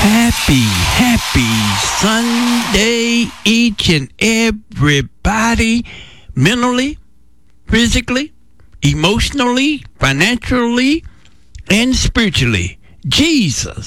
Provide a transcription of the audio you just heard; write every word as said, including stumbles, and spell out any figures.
Happy, happy Sunday, each and everybody, mentally, physically, emotionally, financially, and spiritually. Jesus